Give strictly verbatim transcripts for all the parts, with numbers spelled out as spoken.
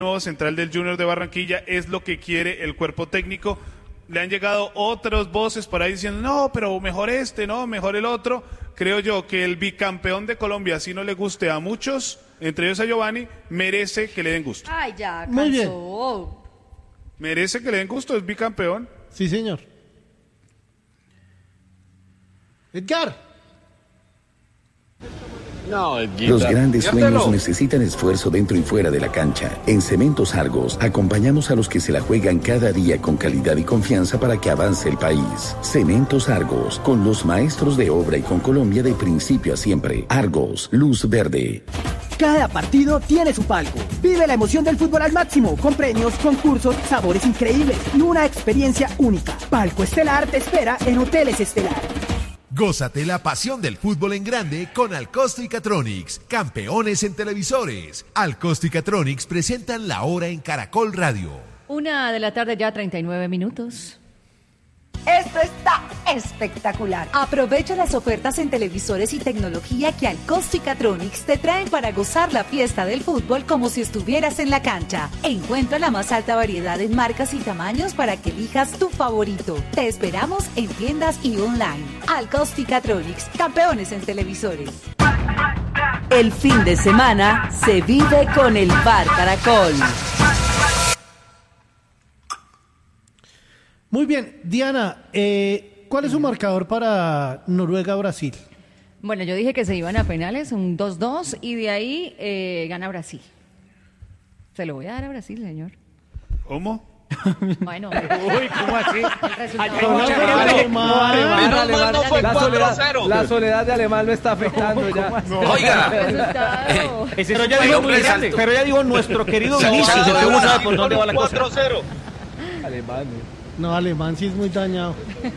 nuevo central del Junior de Barranquilla, es lo que quiere el cuerpo técnico. Le han llegado otras voces por ahí diciendo, no, pero mejor este, no, mejor el otro. Creo yo que el bicampeón de Colombia, si no le guste a muchos, entre ellos a Giovanni, merece que le den gusto. Ay, ya, cansó. Muy bien. Merece que le den gusto, es bicampeón. Sí, señor. Edgar. No, Los grandes sueños necesitan esfuerzo dentro y fuera de la cancha. En Cementos Argos, acompañamos a los que se la juegan cada día con calidad y confianza para que avance el país. Cementos Argos, con los maestros de obra y con Colombia de principio a siempre. Argos, luz verde. Cada partido tiene su palco. Vive la emoción del fútbol al máximo, con premios, concursos, sabores increíbles y una experiencia única. Palco Estelar te espera en Hoteles Estelar. Gózate la pasión del fútbol en grande con Alcosto y Catronics, campeones en televisores. Alcosto y Catronics presentan La Hora en Caracol Radio. Una de la tarde ya, treinta y nueve minutos. Esto está espectacular. Aprovecha las ofertas en televisores y tecnología que Alcosto y Catronics te traen para gozar la fiesta del fútbol como si estuvieras en la cancha. Encuentra la más alta variedad en marcas y tamaños para que elijas tu favorito. Te esperamos en tiendas y online. Alcosto y Catronics, campeones en televisores. El fin de semana se vive con el Bar Caracol. Muy bien, Diana, eh, ¿cuál es su marcador para Noruega-Brasil? Bueno, yo dije que se iban a penales, un dos dos, y de ahí eh, gana Brasil. Se lo voy a dar a Brasil, señor. ¿Cómo? Bueno. Uy, ¿cómo así? El resultado. No, Menos mal no fue cuatro a cero. La soledad de Alemán lo está afectando ya. Oiga. Pero ya digo, pero ya digo nuestro querido Vinicius, que uno sabe por dónde va la cosa. cuatro a cero. Alemán. No, Alemán sí es muy dañado.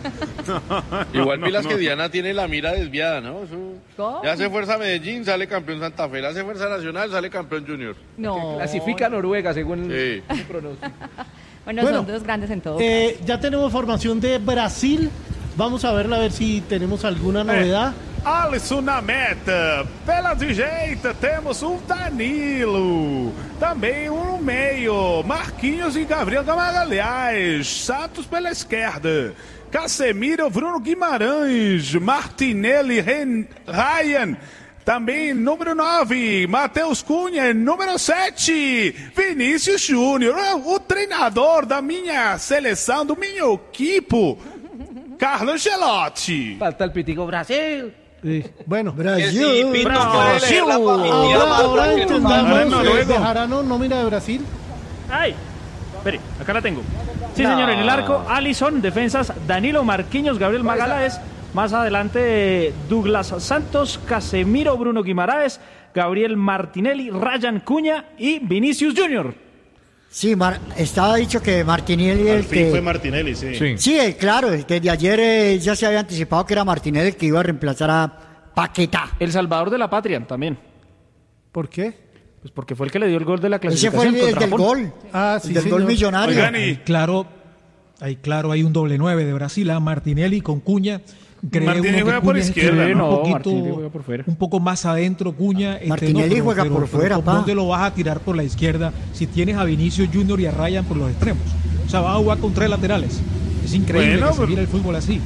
Igual no, pilas no, que no. Diana tiene la mira desviada, ¿no? Eso... ¿Cómo? Ya hace fuerza Medellín, sale campeón Santa Fe. Le hace fuerza Nacional, sale campeón Junior. No. Clasifica Noruega según Sí. el pronóstico. Bueno, Bueno, son dos grandes en todo Eh, caso. ya tenemos formación de Brasil. Vamos a verla a ver si tenemos alguna novedad. Alisson na meta, pela direita temos o Danilo, também um no meio, Marquinhos e Gabriel Magalhães, Santos pela esquerda, Casemiro, Bruno Guimarães, Martinelli, Ren, Ryan, também número nove, Matheus Cunha, número sete, Vinícius Júnior, o treinador da minha seleção, do meu equipo, Carlo Ancelotti. Falta el pitico Brasil. Eh, bueno, Brasil. Brasil. ahora, ahora Ahora entendamos Noruega. eh, Bejarano, nómina de Brasil. ¡Ay! Espere, acá la tengo. Sí, señor, en el arco, Alisson, defensas, Danilo, Marquinhos, Gabriel Magalhães, más adelante Douglas Santos, Casemiro, Bruno Guimaraes, Gabriel Martinelli, Ryan Cunha y Vinicius Junior. Sí, Mar- estaba dicho que Martinelli Al el fin que... fue Martinelli, sí. Sí, sí eh, claro, desde ayer eh, ya se había anticipado que era Martinelli el que iba a reemplazar a Paquetá. El salvador de la patria también. ¿Por qué? Pues porque fue el que le dio el gol de la Ese fue clasificación el, el contra del Japón. gol, Ah, el sí, del señor. gol millonario. Oigan, y- Ahí claro, ahí claro hay un doble nueve de Brasil, a Martinelli con Cuña. Cree Martinelli uno que juega por Cuña es izquierda, un ¿no? poquito- Martinelli juega por fuera. un poco más adentro Cuña. este, Martinelli pero- juega pero- por pero fuera, ¿por pa. ¿Dónde lo vas a tirar por la izquierda si tienes a Vinicius Junior y a Ryan por los extremos? O sea, vas a jugar con tres laterales. Es increíble Bueno, que se pero- mire el fútbol así.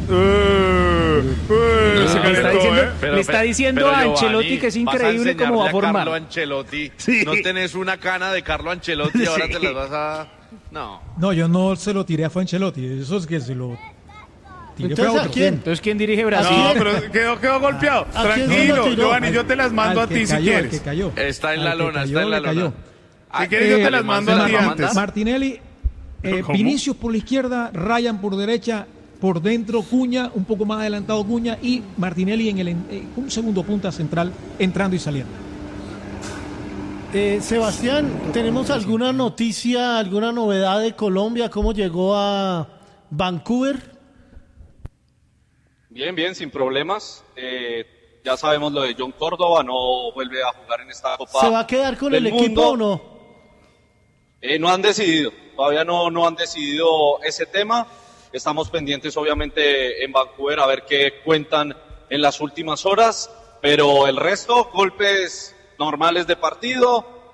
Eh, eh, se le está calentó, diciendo, ¿eh? le está diciendo a Ancelotti que es increíble cómo va a formar. Carlo Ancelotti. Sí. No tenés una cana de Carlo Ancelotti y ahora te las vas a... No. No, yo no se lo tiré a Ancelotti. Eso es que se lo tiré fue a Entonces, ¿a otro. quién? Entonces, ¿quién dirige Brasil? No, pero quedó, quedó golpeado. ¿A quién se Tranquilo, lo tiró? Giovanni, yo te las mando Al a que ti si cayó, al quieres. que cayó. Está en la Al que lona, cayó, está en la le cayó. lona. Si quieres, yo te las Alemán mando se a las ti va a antes. mandar. Martinelli, eh, ¿Cómo? Vinicius por la izquierda, Ryan por derecha, por dentro Cuña, un poco más adelantado Cuña y Martinelli en el en- eh, un segundo punta central entrando y saliendo. Eh, Sebastián, ¿tenemos alguna noticia, alguna novedad de Colombia? ¿Cómo llegó a Vancouver? Bien, bien, sin problemas. Eh, ya sabemos lo de John Córdoba, no vuelve a jugar en esta Copa. ¿Se va a quedar con el del equipo Mundo. o no? Eh, no han decidido, todavía no, no han decidido ese tema. Estamos pendientes, obviamente, en Vancouver a ver qué cuentan en las últimas horas, pero el resto, golpes normales de partido,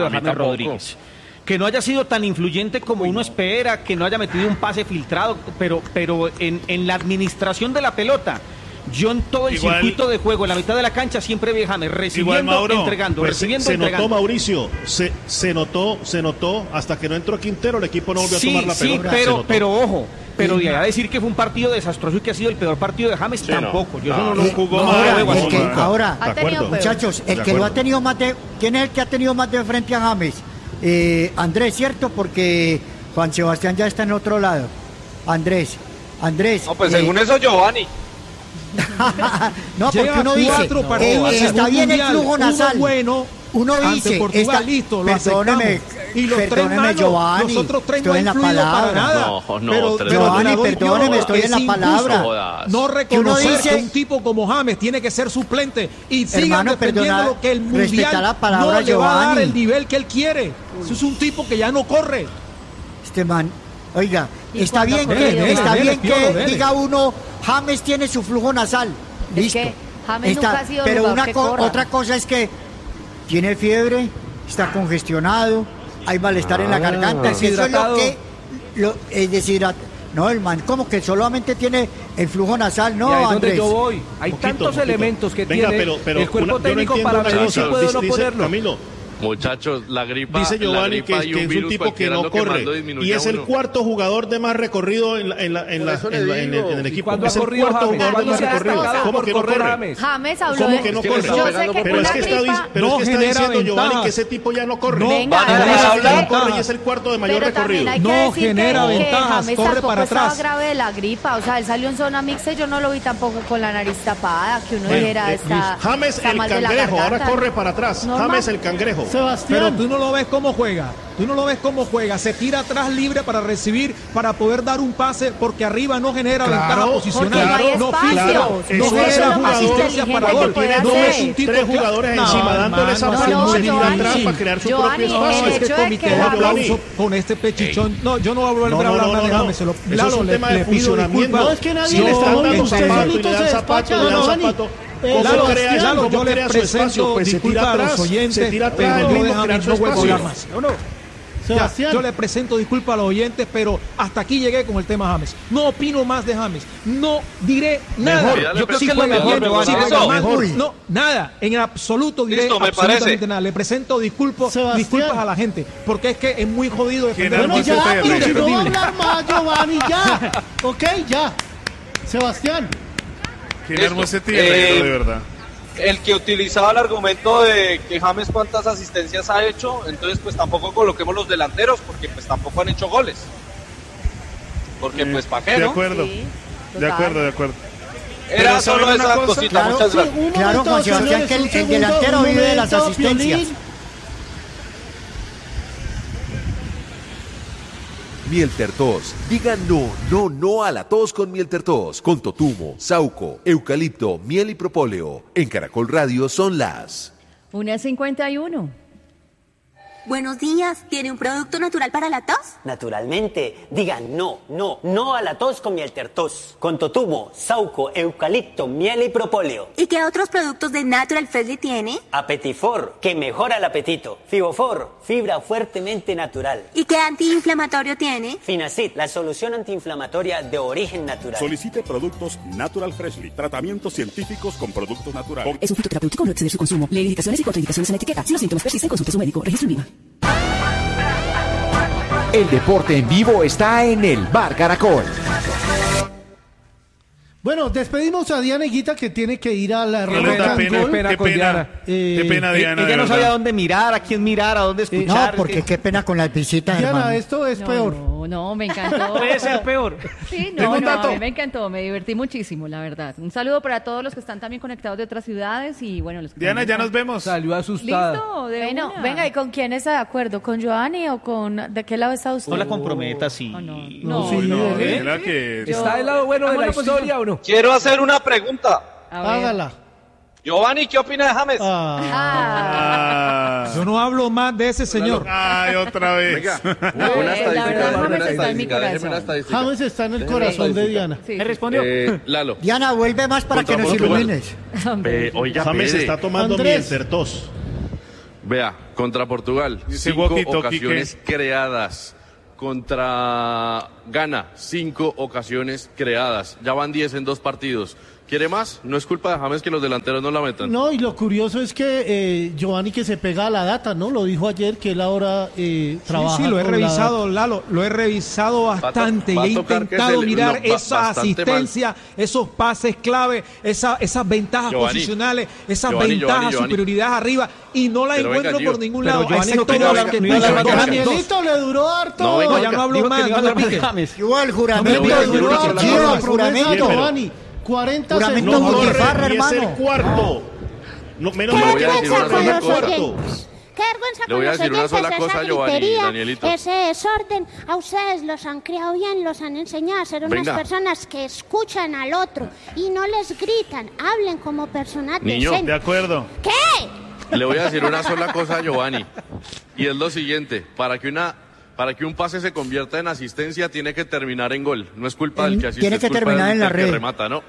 partido A de mí James tampoco. Rodríguez. que no haya sido tan influyente como uno espera, que no haya metido un pase filtrado, pero, pero en, en la administración de la pelota, yo en todo el igual, circuito de juego, en la mitad de la cancha, siempre vi a James recibiendo, igual, Mauro, entregando, pues recibiendo, se, se entregando. notó, Mauricio, se, se notó, se notó, hasta que no entró Quintero, el equipo no volvió sí, a tomar la sí, pelota. Sí, pero, pero ojo, pero de a decir que fue un partido desastroso y que ha sido el peor partido de James, sí, tampoco. No. Yo no, no, no jugó no, más. Ahora, el que, ahora tenido, muchachos, el que lo ha tenido más de, ¿quién es el que ha tenido más de frente a James? Eh, Andrés, ¿cierto? Porque Juan Sebastián ya está en otro lado. Andrés, Andrés. No, pues eh, según eso, Giovanni. No, porque uno dice, no, eh, está bien el flujo nasal. Uno bueno, uno dice, Portugal, está, listo, lo perdóneme, y los perdóneme, tres manos, Giovanni, los otros tres estoy no en la palabra. palabra. Para nada. No, no, pero, pero Giovanni, perdóneme, estoy en la palabra. No reconocer dice, que un tipo como James tiene que ser suplente y sigan hermano, defendiendo perdona, lo que el mundial la palabra, no le va a dar Giovanni. el nivel que él quiere. Eso es un tipo que ya no corre. Este man, oiga, está bien que, dele, está dele, bien dele, que dele. diga uno, James tiene su flujo nasal. Listo. Es que James está, nunca ha sido pero una que co corra. otra cosa es que tiene fiebre, está congestionado, hay malestar ah, en la garganta, eso es lo que lo, es deshidratado. No, el man como que solamente tiene el flujo nasal, no, y ahí es Andrés. donde yo voy. Hay poquito, tantos poquito. elementos que Venga, tiene pero, pero el cuerpo una, técnico no para medir si puede o no dice, poderlo. Camilo, muchachos, la gripa, dice Giovanni la gripa que, y que un es virus un tipo que no lo corre que y es el uno. cuarto jugador de más recorrido en, la, en, la, en, la, en, la, en, el, en el equipo. ¿Cuándo es ha el corrido cuarto James? jugador de más ¿Cuándo se ha recorrido. destacado ¿Cómo por que no correr corre? James? James habló ¿Cómo de... que no Yo corre? sé que Pero con es la que está, gripa... pero es no que está genera diciendo Giovanni ventajas. que ese tipo ya no corre. Venga, Van a no, dejar hablar. no corre y es el cuarto de mayor Pero también recorrido. hay que No decir genera que, ventajas, que James corre tampoco para estaba atrás. grave de la gripa, o sea, él salió en zona mixta y yo no lo vi tampoco con la nariz tapada, que uno Bueno, dijera eh, está, James está el mal de la cangrejo, ahora garganta. corre para atrás. Normal. James el cangrejo. Sebastián. Pero tú no lo ves cómo juega. Tú no lo ves cómo juega. Se tira atrás libre para recibir, para poder dar un pase, porque arriba no genera Claro, ventaja posicional. porque no hay no espacio. filtra, Claro, no eso es genera un jugador asistencia para inteligente gol. que puede No hacer. es un tipo Tres que- jugadores No, encima dándole esa hermano, pase no, muy bien Giovanni, atrás para crear su Giovanni, propio No, el espacio. este hecho de comité que- de aplauso Giovanni. con este pechichón. No, yo no voy a volver No, a no, hablar no, más de no, James. Se lo- eso es Lalo, un le- tema de le pido funcionamiento. disculpas. No, es que nadie Si le no, está están hablando, dando usted zapato y solito le dan se zapato, despacha, le dan Giovanni. zapato. Eh, ¿Cómo Lalo, crea, Lalo, cómo yo le crea su presento espacio? Pues se tira disculpas a atrás, los oyentes, se tira pero atrás, yo mismo de crear James su no vuelvo a espacio. hablar más. No, no. Ya, Sebastián. yo le presento disculpas a los oyentes, pero hasta aquí llegué con el tema James. No opino más de James. No diré nada. Mejor. Yo creo Si que juega juega bien, bien, si eso. juega mal, Mejor. no, nada. En absoluto diré Listo, me absolutamente parece. nada. Le presento disculpas, Sebastián. disculpas a la gente, porque es que es muy jodido defender ¿Quién a Bueno, es un ya, Moisés pero si no va a indefendible. hablar más, Giovanni, ya. Ok, ya. Sebastián. ¿Quién Listo. armó ese Eh, tierrero, de verdad? El que utilizaba el argumento de que James cuántas asistencias ha hecho, entonces pues tampoco coloquemos los delanteros porque pues tampoco han hecho goles. Porque pues para qué, De ¿no? acuerdo, Sí, de total. acuerdo, de acuerdo. Era Pero solo ¿saben una esa cosa? cosita, Claro, muchas sí, gracias. Claro, Un Juan momento, Sebastián, señores, que el- un el segundo, delantero un vive de las momento, asistencias. Piolín. Mieltertos. Diga no, no, no a la tos con Mieltertos. Con totumo, sauco, eucalipto, miel y propóleo. En Caracol Radio son las... Una cincuenta y uno. Buenos días, ¿tiene un producto natural para la tos? Naturalmente, digan no, no, no a la tos con Mieltertos. Con totumo, sauco, eucalipto, miel y propóleo. ¿Y qué otros productos de Natural Freshly tiene? Apetifor, que mejora el apetito. Fibofor, fibra fuertemente natural. ¿Y qué antiinflamatorio tiene? Finacid, la solución antiinflamatoria de origen natural. Solicite productos Natural Freshly. Tratamientos científicos con productos naturales. Es un fitoterapéutico, no exceder su consumo. Lee indicaciones y contraindicaciones en la etiqueta. Si los síntomas persisten, consulte a su médico. Registro en IVA. El deporte en vivo está en el Bar Caracol. Bueno, despedimos a Diana Higuita que tiene que ir a la Qué Rock and pena, Roll. qué pena, qué pena, Diana. Ella de no verdad. sabía dónde mirar, a quién mirar, a dónde escuchar. No, porque qué pena con las visitas, Diana, hermano. esto es No, peor. No, no, me encantó. Puede ser peor. Sí, Tengo no, un no, dato. a mí me encantó, me divertí muchísimo, la verdad. Un saludo para todos los que están también conectados de otras ciudades y bueno, los que Diana, ya también- nos vemos. Salió asustada. Listo, de Bueno, una. venga, ¿y con quién está de acuerdo? ¿Con Giovanni o con... ¿De qué lado está usted? No la comprometas, sí. no, No, no, sí, No, ¿eh? déjela que... ¿Está del lado bueno de la Hagamos una historia o no? Quiero hacer una pregunta. A ver. Hágala. Giovanni, ¿qué opina de James? Ah. Yo no hablo más de ese señor. Ay, otra vez. Venga, No, una eh, la verdad, estadística, James una está en mi estadística, déjeme una corazón. estadística. James está en el Déjeme corazón una de estadística. Diana. Sí. ¿Me respondió? Eh, Lalo. Diana, vuelve más para que Contra nos Portugal. ilumines. Eh, oiga, James Pere, está tomando Andrés. Mieltertos. Vea, Contra Portugal, Dice cinco walkie-talkie ocasiones creadas. Contra Ghana, cinco ocasiones creadas. Ya van diez en dos partidos. ¿Quiere más? No es culpa de James que los delanteros no la metan. No, y lo curioso es que eh, Giovanni que se pega a la data, ¿no? Lo dijo ayer que él ahora eh, trabaja. Sí, sí, lo he con la revisado, data. Lalo, lo he revisado bastante Va a to- y he va a tocar que intentado se le- mirar no, ba- esa bastante asistencia, esos pases clave, esa, esas ventajas Giovanni, posicionales, esas Giovanni, ventajas, Giovanni, Giovanni. superioridad arriba, y no la Pero encuentro venga, por Gio. ningún Pero lado. Giovanni excepto no quería los hablar- que- no iba a los hablar que- de Danielito le duró harto. No, venga, No, ya no hablo Dijo que más, no iba a no me hablar pique. de James. Igual, Le juramento, voy a decir duró una sola harto, cosa. Giovanni, juramento. Giovanni, cuarenta Juramento segundos. con corre, Farra, y es el hermano. cuarto. No, menos Le mal voy que a decir una el sola cuarto. cosa. Qué vergüenza Le voy con a los decir una oyentes, sola cosa, esa Giovanni, gritería, Danielito. ese desorden. A ustedes los han criado bien, los han enseñado a ser unas Venga. personas que escuchan al otro y no les gritan, hablen como personas Niño, decentes. De acuerdo. ¿Qué? Le voy a decir una sola cosa a Giovanni. Y es lo siguiente. Para que una... Para que un pase se convierta en asistencia, tiene que terminar en gol. No es culpa del que asiste, Tiene que es culpa terminar del, en la del que red. remata, ¿no?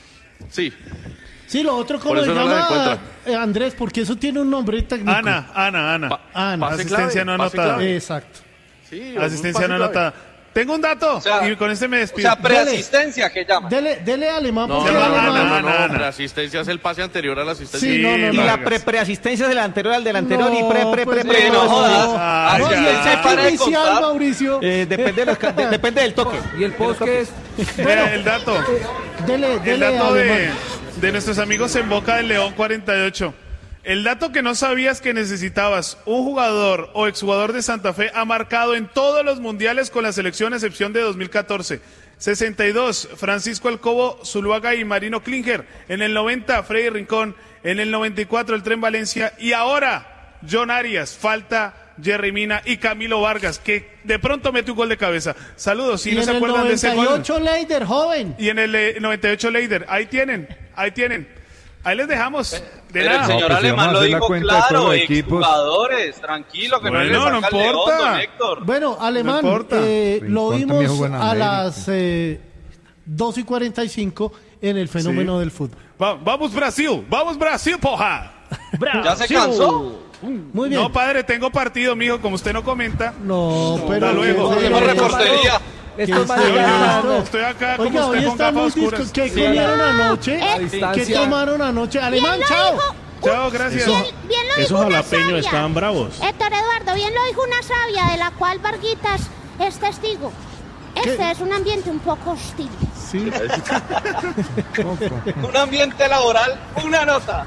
Sí. Sí, lo otro, ¿cómo Por se eso no la llama? encuentra. Eh, Andrés, porque eso tiene un nombre técnico. Ana, Ana, Ana. Ana. Pase Asistencia clave, no pase anotada. clave. Exacto. Sí, Asistencia un no pase clave. anotada. Tengo un dato O sea, y con este me O despido. sea, preasistencia que llaman. Dele, dele alemán, No, porque no, no, alemán- no, no, Ana, no, Ana. preasistencia es el pase anterior a la asistencia. Sí, no, no, Y no. la pre preasistencia del anterior al del anterior y pre pre pre pues, pre. no todo eso. jodas. Ah, No, ya. y el Ah, cheque para de inicial, contar. Mauricio. Eh, depende, de los ca- de- depende del toque. Y el post que es Mira, el dato. Dele, El dele dato de, alemán. de nuestros amigos en Boca del León cuarenta y ocho. El dato que no sabías que necesitabas, un jugador o exjugador de Santa Fe ha marcado en todos los mundiales con la selección a excepción de dos mil catorce. sesenta y dos, Francisco Alcobo, Zuluaga y Marino Klinger. En el noventa, Freddy Rincón. En el noventa y cuatro, el Tren Valencia. Y ahora, John Arias. Falta Jerry Mina y Camilo Vargas, que de pronto mete un gol de cabeza. Saludos, si Y no en se el acuerdan de ese noventa y gol. ocho Leider, joven. Y en el eh, noventa y ocho Leider, ahí tienen, ahí tienen. Ahí les dejamos. De Pero nada. el señor pues, si Alemán vamos a lo hacer la dijo cuenta de todos claro, los equipos. exjugadores, tranquilo, que Bueno, no le no saca el león, importa. don Héctor. Bueno, alemán, No importa. eh, Rincón lo también vimos jugó en a América. las eh, dos y cuarenta y cinco en el fenómeno Sí. del fútbol. Va- vamos Brasil, vamos Brasil, poja. ¿Ya se cansó? Muy bien. No, padre, tengo partido, mijo, como usted no comenta. No, pero... Hasta luego. que- Hacemos reportería. que Estos esté manes ya- ganando. Estoy acá como Oiga, usted hoy con gafas estamos oscuras. discos. ¿Qué Sí. comieron anoche? A ¿Qué distancia. tomaron anoche? Alemán, chao. Chao, gracias. Bien, bien lo Esos dijo una jalapeños sabia. estaban bravos. Héctor Eduardo, bien lo dijo una sabia de la cual Varguitas es testigo. Este es un ambiente un poco hostil. Sí. Un ambiente laboral, una nota.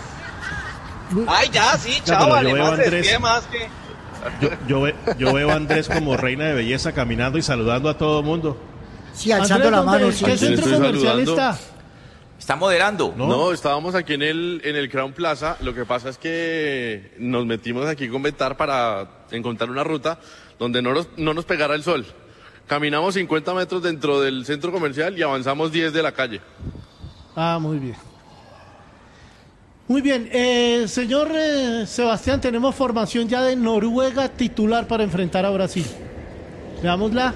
Ay, ya, sí, No, chao, pero yo Alemán, veo a se Andrés. despide más que... Yo, yo, ve- yo veo a Andrés como reina de belleza caminando y saludando a todo mundo. Sí, alzando la mano. sí. ¿Qué Yo centro estoy comercial saludando. está? Está moderando. No, estábamos aquí en el, en el Crown Plaza. Lo que pasa es que nos metimos aquí con Betar para encontrar una ruta donde no nos, no nos pegara el sol. Caminamos cincuenta metros dentro del centro comercial y avanzamos diez de la calle. Ah, muy bien. Muy bien, eh, señor eh, Sebastián, tenemos formación ya de Noruega titular para enfrentar a Brasil. Veámosla.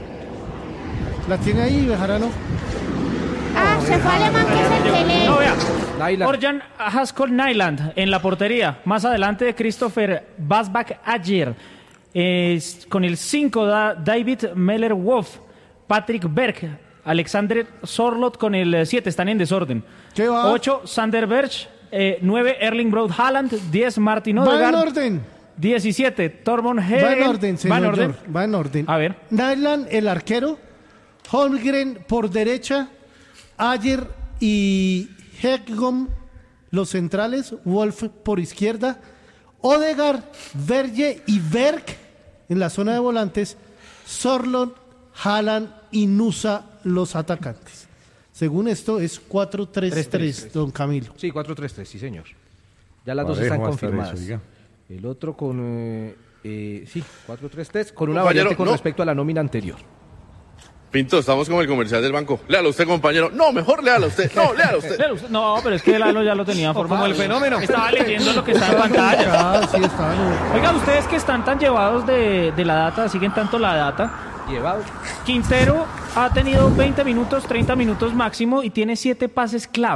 ¿La tiene ahí, Bejarano? Ah, se fue Alemán, que es el que lee. No, vea. Nyland. Orjan Haskell Nyland en la portería. Más adelante, Christopher Basbach Ayer. Eh, con el cinco, da David Meller-Wolf. Patrick Berg. Alexander Sorlot con el siete. Están en desorden. ¿Qué va? ocho, Sander Berg. Eh, nueve, Erling Braut Haaland. diez, Martin Va en Odegaard. orden. diecisiete, Tormund Va Hegel. en orden, señor. Va en orden. George, va en orden. A ver. Nyland, el arquero. Holmgren por derecha. Ayer y Hegom, los centrales. Wolf por izquierda. Odegaard, Verge y Berg en la zona de volantes. Sorlot, Haaland y Nusa, los atacantes. Según esto, es cuatro tres tres, don Camilo. Sí, cuatro tres tres, sí, señor. Ya las dos Parejo están va a estar confirmadas. eso, oiga. El otro con... eh, eh, sí, cuatro tres tres, con una Compañero, variante con no. respecto a la nómina anterior. Pinto, estamos como el comercial del banco. Léalo usted, compañero. No, mejor léalo usted. No, léalo usted. Pero usted- No, pero es que Lalo ya lo tenía formado. Como el fenómeno. Estaba leyendo lo que está en pantalla. Ah, sí, está en- Oigan, ustedes que están tan llevados de, de la data, siguen tanto la data. Llevado. Quintero ha tenido veinte minutos, treinta minutos máximo y tiene siete pases clave.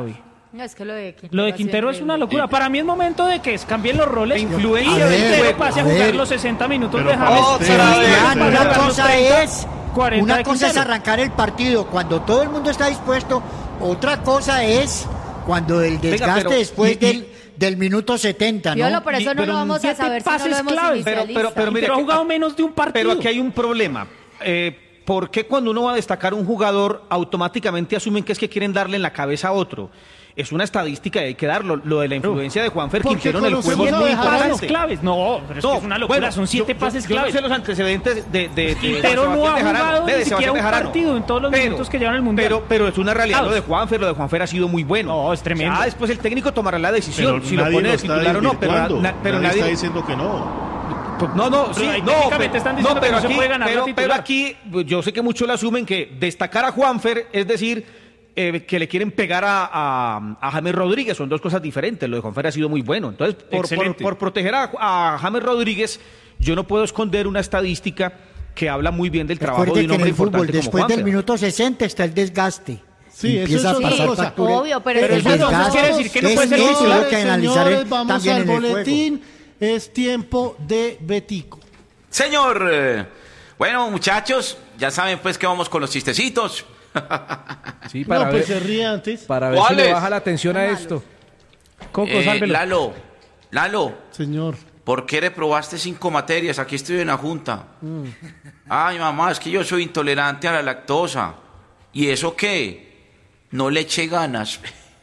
No, es que lo de Quintero, Lo de Quintero es una locura. Para mí es momento de que cambien los roles. Influencia y del Quintero juego. pase a A jugar ver. los sesenta minutos Pero de James. otra Sí, vez. y Juan, pase a una jugar los cosa treinta, es cuarenta una de cosa es Quintero. arrancar el partido cuando todo el mundo está dispuesto, otra cosa es cuando el Venga, desgaste pero- después y- y- del, del minuto setenta, ¿no? Piolo, por eso no pero lo vamos a siete saber si no pases lo hemos claves. Pero, inicialista. pero, pero, mire, Pero ha que- jugado menos de un partido. Pero aquí hay un problema. Eh, ¿Por qué cuando uno va a destacar un jugador automáticamente asumen que es que quieren darle en la cabeza a otro? Es una estadística y hay que darlo. Lo de la influencia de Juanfer Porque Quintero en el juego es conocemos muy a Bejarano. importante. pases claves. No, pero es que es una locura. bueno, Son siete yo- pases yo, yo claves. no sé los antecedentes de, de, de Quintero de no ha Sebastián Bejarano, jugado de ni siquiera Sebastián un Bejarano. partido en todos los minutos que llevan el Mundial. Pero, pero es una realidad Claro. lo de Juanfer, lo de Juanfer ha sido muy bueno. No, es tremendo. Ya después el técnico tomará la decisión Pero si lo nadie pone lo de está titular o no, pero, desvirtuando. na- pero nadie, nadie está diciendo que no. Pues no, no, sí, ahí no, técnicamente pero, están diciendo no, que pero no se aquí, puede ganar la pero, titular. pero aquí pues, yo sé que muchos le asumen que destacar a Juanfer es decir eh, que le quieren pegar a, a, a James Rodríguez, son dos cosas diferentes. Lo de Juanfer ha sido muy bueno. Entonces, por, por, Excelente. por proteger a, a James Rodríguez, yo no puedo esconder una estadística que habla muy bien del trabajo Recuerde de un que en hombre el fútbol, importante como después del Juanfer. minuto sesenta está el desgaste. Sí, eso Empieza es a otra pasar cosa. factura. Obvio, pero el eso no desgaste quiere decir que no puede ser es titular. eso lo que analizar Señores, vamos también al en el juego. boletín. Es tiempo de Betico. Señor, eh, bueno, muchachos, ya saben pues que vamos con los chistecitos. Sí, para No, ver, pues se ríe antes. para ver si le ¿Cuáles? baja la atención a esto. Coco, Eh, sálvelo. Lalo, Lalo, Señor. ¿por qué reprobaste cinco materias? Aquí estoy en la junta. Mm. Ay, mamá, es que yo soy intolerante a la lactosa. ¿Y eso qué? No le eché ganas.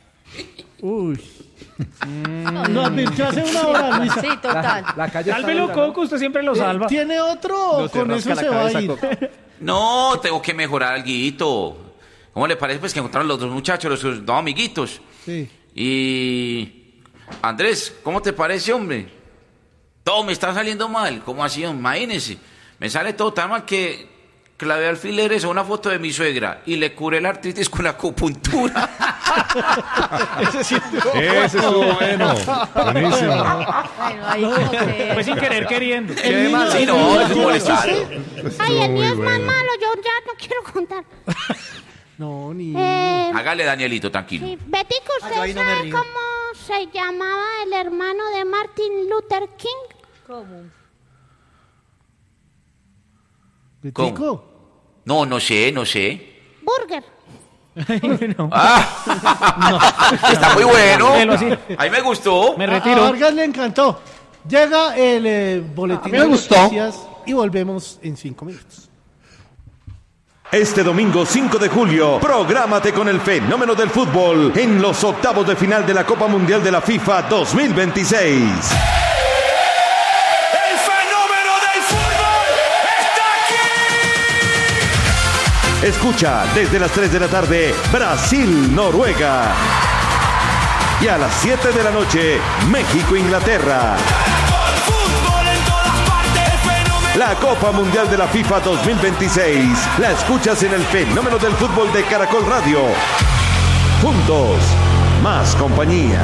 Uy. Lo advirtió hace una hora, Luisa. Sí, total. La calle está Sálvelo, dura, ¿no? Coco, usted siempre lo salva. ¿Tiene otro o No se con rasca eso la se va a cabeza, ir? Coco. No, tengo que mejorar alguito. ¿Cómo le parece pues que encontraron los dos muchachos, los sus dos amiguitos? Sí. Y... Andrés, ¿cómo te parece, hombre? Todo me está saliendo mal. ¿Cómo así? Imagínese. Me sale todo tan mal que clavé alfileres a una foto de mi suegra y le curé la artritis con la acupuntura. Ese sí estuvo Ese estuvo bueno. Buenísimo. Bueno, ahí como que... Fue sin querer queriendo. Sí, no, es un molestario. Ay, el mío es muy más bueno. malo, yo ya no quiero contar. No, ni. Eh, Hágale, Danielito, tranquilo. sí, Betico, Ah, ¿usted yo ahí no me sabe río. cómo se llamaba el hermano de Martin Luther King? ¿Cómo? Betico. No, no sé, no sé. Burger. Ah, está muy bueno. Déjelo así. Ahí me gustó. Me A- A retiro. Vargas le encantó. Llega el eh, boletín me de gustó. noticias y volvemos en cinco minutos. Este domingo cinco de julio, prográmate con el fenómeno del fútbol en los octavos de final de la Copa Mundial de la FIFA dos mil veintiséis. ¡El fenómeno del fútbol está aquí! Escucha desde las tres de la tarde Brasil-Noruega y a las siete de la noche México-Inglaterra. Fútbol en todas partes, el fenómeno. La Copa Mundial de la FIFA dos mil veintiséis la escuchas en el fenómeno del fútbol de Caracol Radio. Juntos, más compañía.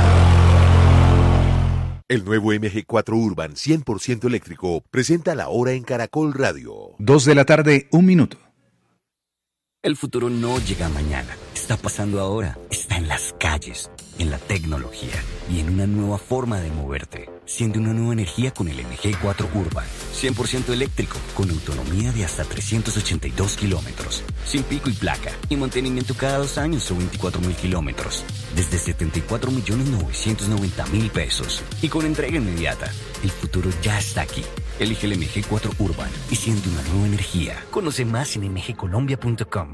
El nuevo M G cuatro Urban cien por ciento eléctrico presenta la hora en Caracol Radio. Dos de la tarde, un minuto. El futuro no llega mañana, está pasando ahora, está en las calles, en la tecnología y en una nueva forma de moverte. Siente una nueva energía con el M G cuatro Urban, cien por ciento eléctrico, con autonomía de hasta trescientos ochenta y dos kilómetros, sin pico y placa, y mantenimiento cada dos años o veinticuatro mil kilómetros, desde setenta y cuatro millones novecientos noventa mil pesos, y con entrega inmediata. El futuro ya está aquí. Elige el M G cuatro Urban y siente una nueva energía. Conoce más en m g colombia punto com.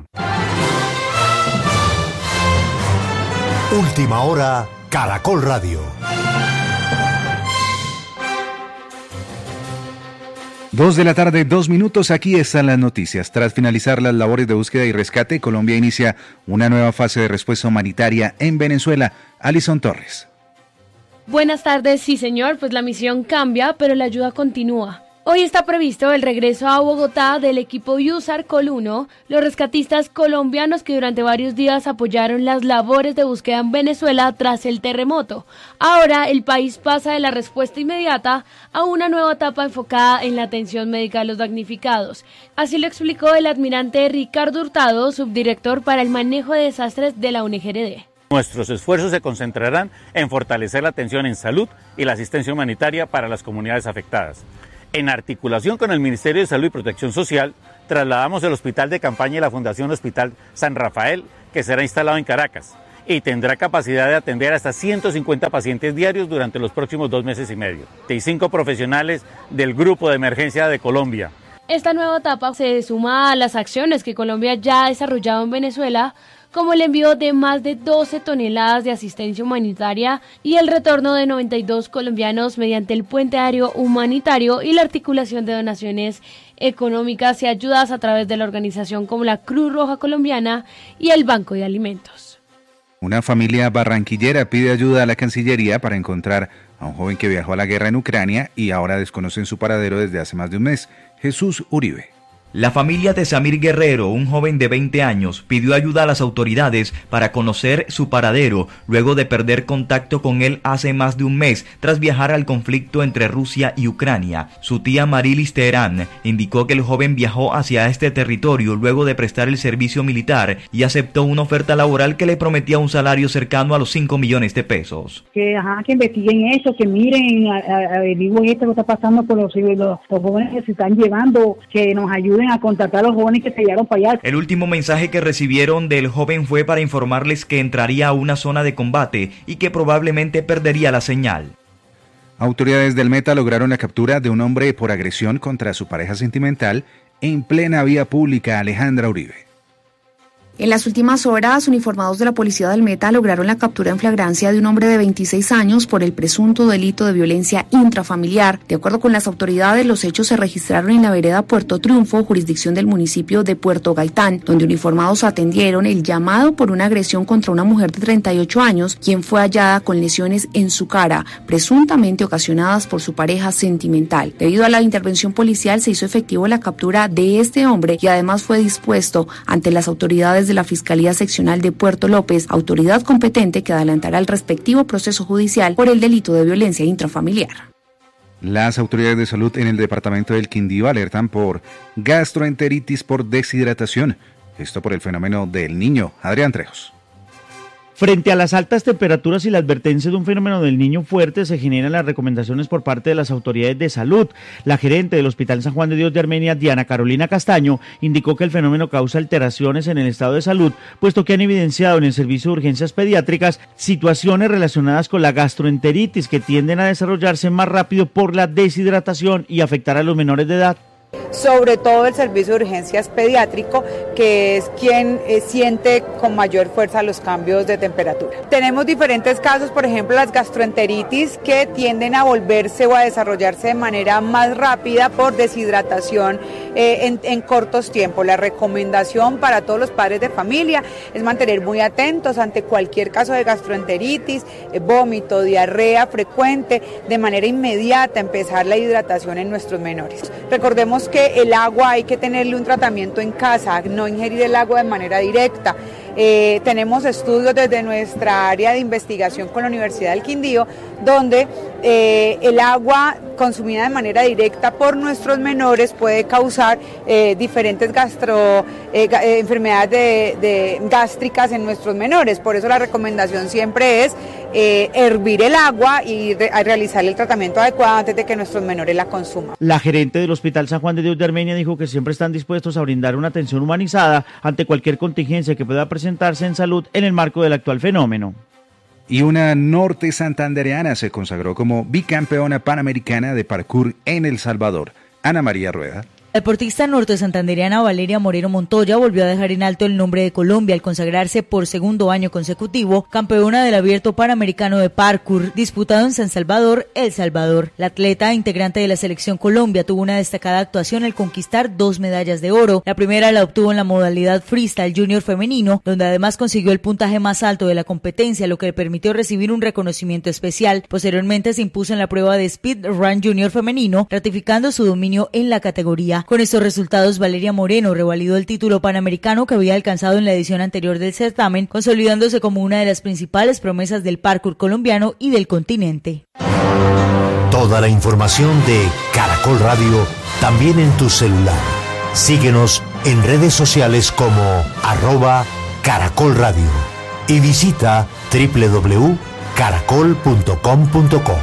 Última hora, Caracol Radio. Dos de la tarde, dos minutos, aquí están las noticias. Tras finalizar las labores de búsqueda y rescate, Colombia inicia una nueva fase de respuesta humanitaria en Venezuela. Alison Torres. Buenas tardes, sí señor, pues la misión cambia, pero la ayuda continúa. Hoy está previsto el regreso a Bogotá del equipo USAR Col uno, los rescatistas colombianos que durante varios días apoyaron las labores de búsqueda en Venezuela tras el terremoto. Ahora el país pasa de la respuesta inmediata a una nueva etapa enfocada en la atención médica de los damnificados. Así lo explicó el almirante Ricardo Hurtado, subdirector para el manejo de desastres de la U N G R D. Nuestros esfuerzos se concentrarán en fortalecer la atención en salud y la asistencia humanitaria para las comunidades afectadas. En articulación con el Ministerio de Salud y Protección Social, trasladamos el hospital de campaña y la Fundación Hospital San Rafael, que será instalado en Caracas y tendrá capacidad de atender hasta ciento cincuenta pacientes diarios durante los próximos dos meses y medio. Y cinco profesionales del Grupo de Emergencia de Colombia. Esta nueva etapa se suma a las acciones que Colombia ya ha desarrollado en Venezuela, como el envío de más de doce toneladas de asistencia humanitaria y el retorno de noventa y dos colombianos mediante el puente aéreo humanitario y la articulación de donaciones económicas y ayudas a través de la organización como la Cruz Roja Colombiana y el Banco de Alimentos. Una familia barranquillera pide ayuda a la Cancillería para encontrar a un joven que viajó a la guerra en Ucrania y ahora desconocen su paradero desde hace más de un mes. Jesús Uribe. La familia de Samir Guerrero, un joven de veinte años, pidió ayuda a las autoridades para conocer su paradero luego de perder contacto con él hace más de un mes tras viajar al conflicto entre Rusia y Ucrania. Su tía Marilis Teherán indicó que el joven viajó hacia este territorio luego de prestar el servicio militar y aceptó una oferta laboral que le prometía un salario cercano a los cinco millones de pesos. Que, ajá, que investiguen eso, que miren, averigüen esto que está pasando con los, los, los jóvenes que se están llevando, que nos ayuden a contactar a los jóvenes que se llevaron para allá. El último mensaje que recibieron del joven fue para informarles que entraría a una zona de combate y que probablemente perdería la señal. Autoridades del Meta lograron la captura de un hombre por agresión contra su pareja sentimental en plena vía pública. Alejandra Uribe. En las últimas horas, uniformados de la Policía del Meta lograron la captura en flagrancia de un hombre de veintiséis años por el presunto delito de violencia intrafamiliar. De acuerdo con las autoridades, los hechos se registraron en la vereda Puerto Triunfo, jurisdicción del municipio de Puerto Gaitán, donde uniformados atendieron el llamado por una agresión contra una mujer de treinta y ocho años, quien fue hallada con lesiones en su cara, presuntamente ocasionadas por su pareja sentimental. Debido a la intervención policial, se hizo efectivo la captura de este hombre y además fue dispuesto ante las autoridades de la Fiscalía Seccional de Puerto López, autoridad competente que adelantará el respectivo proceso judicial por el delito de violencia intrafamiliar. Las autoridades de salud en el departamento del Quindío alertan por gastroenteritis por deshidratación. Esto por el fenómeno del Niño. Adrián Trejos. Frente a las altas temperaturas y la advertencia de un fenómeno del Niño fuerte, se generan las recomendaciones por parte de las autoridades de salud. La gerente del Hospital San Juan de Dios de Armenia, Diana Carolina Castaño, indicó que el fenómeno causa alteraciones en el estado de salud, puesto que han evidenciado en el servicio de urgencias pediátricas situaciones relacionadas con la gastroenteritis que tienden a desarrollarse más rápido por la deshidratación y afectar a los menores de edad. Sobre todo el servicio de urgencias pediátrico, que es quien eh, siente con mayor fuerza los cambios de temperatura. Tenemos diferentes casos, por ejemplo las gastroenteritis, que tienden a volverse o a desarrollarse de manera más rápida por deshidratación eh, en, en cortos tiempos. La recomendación para todos los padres de familia es mantener muy atentos ante cualquier caso de gastroenteritis, eh, vómito, diarrea frecuente, de manera inmediata empezar la hidratación en nuestros menores. Recordemos que el agua hay que tenerle un tratamiento en casa, no ingerir el agua de manera directa. Eh, tenemos estudios desde nuestra área de investigación con la Universidad del Quindío, donde eh, el agua consumida de manera directa por nuestros menores puede causar eh, diferentes gastro, eh, eh, enfermedades de, de gástricas en nuestros menores. Por eso la recomendación siempre es eh, hervir el agua y re realizar el tratamiento adecuado antes de que nuestros menores la consuman. La gerente del Hospital San Juan de Dios de Armenia dijo que siempre están dispuestos a brindar una atención humanizada ante cualquier contingencia que pueda presentarse en salud en el marco del actual fenómeno. Y una norte santandereana se consagró como bicampeona panamericana de parkour en El Salvador. Ana María Rueda. La deportista norte santandereana Valeria Moreno Montoya volvió a dejar en alto el nombre de Colombia al consagrarse por segundo año consecutivo campeona del Abierto Panamericano de Parkour disputado en San Salvador, El Salvador. La atleta integrante de la selección Colombia tuvo una destacada actuación al conquistar dos medallas de oro. La primera la obtuvo en la modalidad freestyle junior femenino, donde además consiguió el puntaje más alto de la competencia, lo que le permitió recibir un reconocimiento especial. Posteriormente se impuso en la prueba de speed run junior femenino, ratificando su dominio en la categoría. Con estos resultados, Valeria Moreno revalidó el título panamericano que había alcanzado en la edición anterior del certamen, consolidándose como una de las principales promesas del parkour colombiano y del continente. Toda la información de Caracol Radio también en tu celular. Síguenos en redes sociales como arroba Caracol Radio. y visita doble u doble u doble u punto caracol punto com punto co.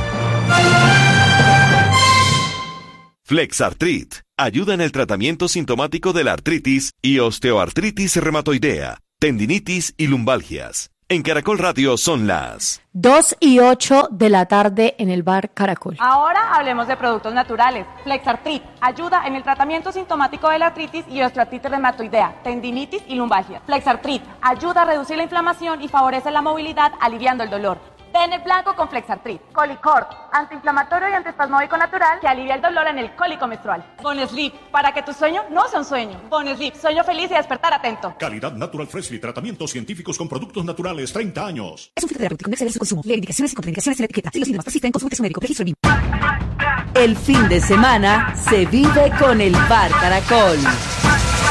Flexartrit ayuda en el tratamiento sintomático de la artritis y osteoartritis reumatoidea, tendinitis y lumbalgias. En Caracol Radio son las dos y ocho de la tarde en el bar Caracol. Ahora hablemos de productos naturales. Flexartrit ayuda en el tratamiento sintomático de la artritis y osteoartritis reumatoidea, tendinitis y lumbalgia. Flexartrit ayuda a reducir la inflamación y favorece la movilidad, aliviando el dolor. Ten el blanco con Flexartrit. Colicort, antiinflamatorio y antiespasmódico natural que alivia el dolor en el cólico menstrual. Bonesleep, para que tu sueño no sea un sueño. Bonesleep, sueño feliz y despertar atento. Calidad Natural Freshly, tratamientos científicos con productos naturales, treinta años. Es un fitoterapéutico, no exceder su consumo. Lee indicaciones y contraindicaciones en la etiqueta. Si los síntomas persisten, consulte a su médico. Registro B I M. El fin de semana se vive con el bar Caracol.